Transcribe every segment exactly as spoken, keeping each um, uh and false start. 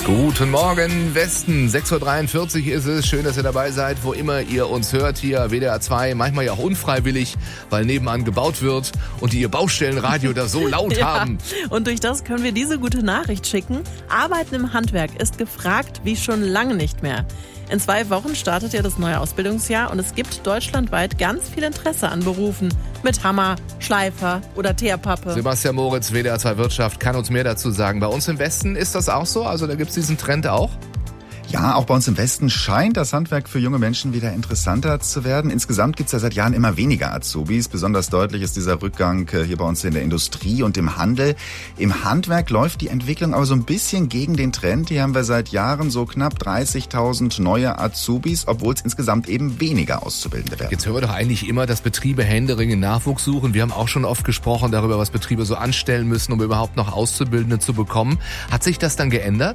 Guten Morgen, Westen. sechs Uhr dreiundvierzig ist es. Schön, dass ihr dabei seid, wo immer ihr uns hört. Hier W D R zwei, manchmal ja auch unfreiwillig, weil nebenan gebaut wird und die ihr Baustellenradio da so laut ja, haben. Und durch das können wir diese gute Nachricht schicken. Arbeiten im Handwerk ist gefragt wie schon lange nicht mehr. In zwei Wochen startet ja das neue Ausbildungsjahr und es gibt deutschlandweit ganz viel Interesse an Berufen mit Hammer, Schleifer oder Teerpappe. Sebastian Moritz, W D R zwei Wirtschaft, kann uns mehr dazu sagen. Bei uns im Westen ist das auch so? Also da gibt es diesen Trend auch? Ja, auch bei uns im Westen scheint das Handwerk für junge Menschen wieder interessanter zu werden. Insgesamt gibt es ja seit Jahren immer weniger Azubis. Besonders deutlich ist dieser Rückgang hier bei uns in der Industrie und im Handel. Im Handwerk läuft die Entwicklung aber so ein bisschen gegen den Trend. Hier haben wir seit Jahren so knapp dreißigtausend neue Azubis, obwohl es insgesamt eben weniger Auszubildende werden. Jetzt hören wir doch eigentlich immer, dass Betriebe händeringend Nachwuchs suchen. Wir haben auch schon oft gesprochen darüber, was Betriebe so anstellen müssen, um überhaupt noch Auszubildende zu bekommen. Hat sich das dann geändert?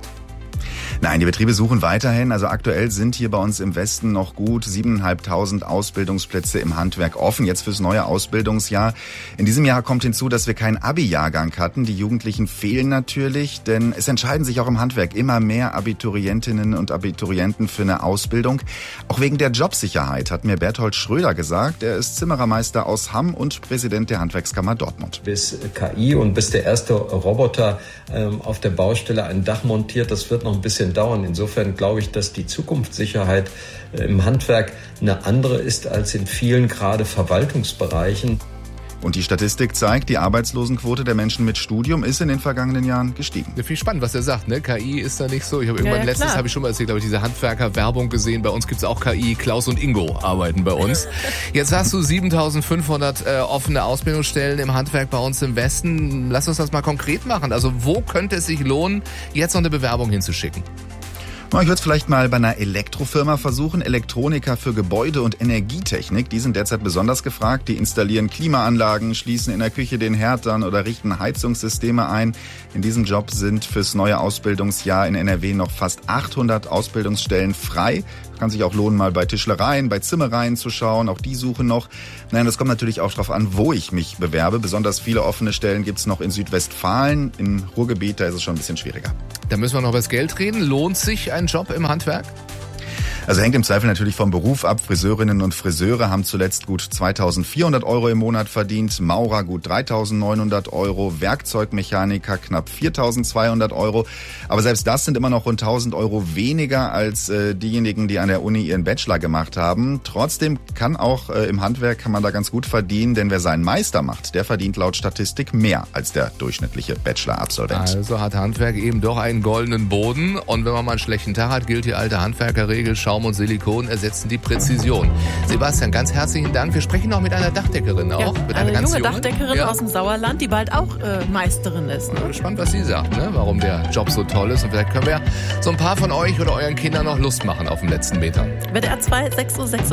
Nein, die Betriebe suchen weiterhin. Also aktuell sind hier bei uns im Westen noch gut siebeneinhalbtausend Ausbildungsplätze im Handwerk offen, jetzt fürs neue Ausbildungsjahr. In diesem Jahr kommt hinzu, dass wir keinen Abi-Jahrgang hatten. Die Jugendlichen fehlen natürlich, denn es entscheiden sich auch im Handwerk immer mehr Abiturientinnen und Abiturienten für eine Ausbildung. Auch wegen der Jobsicherheit, hat mir Berthold Schröder gesagt. Er ist Zimmerermeister aus Hamm und Präsident der Handwerkskammer Dortmund. Bis K I und bis der erste Roboter ähm, auf der Baustelle ein Dach montiert, das wird noch ein bisschen dauern. Insofern glaube ich, dass die Zukunftssicherheit im Handwerk eine andere ist als in vielen gerade Verwaltungsbereichen. Und die Statistik zeigt, die Arbeitslosenquote der Menschen mit Studium ist in den vergangenen Jahren gestiegen. Ja, viel spannend, was er sagt, ne? K I ist da nicht so. Ich habe irgendwann ja, ja, letztens, habe ich schon mal erzählt, glaube ich, diese Handwerker-Werbung gesehen. Bei uns gibt's auch K I. Klaus und Ingo arbeiten bei uns. Jetzt hast du siebentausendfünfhundert äh, offene Ausbildungsstellen im Handwerk bei uns im Westen. Lass uns das mal konkret machen. Also wo könnte es sich lohnen, jetzt noch eine Bewerbung hinzuschicken? Ich würde es vielleicht mal bei einer Elektrofirma versuchen. Elektroniker für Gebäude- und Energietechnik, die sind derzeit besonders gefragt. Die installieren Klimaanlagen, schließen in der Küche den Herd an oder richten Heizungssysteme ein. In diesem Job sind fürs neue Ausbildungsjahr in N R W noch fast achthundert Ausbildungsstellen frei. Kann sich auch lohnen, mal bei Tischlereien, bei Zimmereien zu schauen. Auch die suchen noch. Nein, das kommt natürlich auch darauf an, wo ich mich bewerbe. Besonders viele offene Stellen gibt es noch in Südwestfalen. Im Ruhrgebiet, da ist es schon ein bisschen schwieriger. Da müssen wir noch über das Geld reden. Lohnt sich ein Job im Handwerk? Also hängt im Zweifel natürlich vom Beruf ab. Friseurinnen und Friseure haben zuletzt gut zweitausendvierhundert Euro im Monat verdient, Maurer gut dreitausendneunhundert Euro, Werkzeugmechaniker knapp viertausendzweihundert Euro. Aber selbst das sind immer noch rund tausend Euro weniger als äh, diejenigen, die an der Uni ihren Bachelor gemacht haben. Trotzdem kann auch äh, im Handwerk kann man da ganz gut verdienen, denn wer seinen Meister macht, der verdient laut Statistik mehr als der durchschnittliche Bachelor-Absolvent. Also hat Handwerk eben doch einen goldenen Boden. Und wenn man mal einen schlechten Tag hat, gilt die alte Handwerkerregel, Schaum und Silikon ersetzen die Präzision. Sebastian, ganz herzlichen Dank. Wir sprechen noch mit einer Dachdeckerin auch. Ja, mit eine einer ganz junge junge Dachdeckerin ja. aus dem Sauerland, die bald auch äh, Meisterin ist. Ne? Ich bin gespannt, was sie sagt, ne? Warum der Job so toll ist. Und vielleicht können wir so ein paar von euch oder euren Kindern noch Lust machen auf den letzten Metern. W D R zwei, sechs Uhr sechsundvierzig.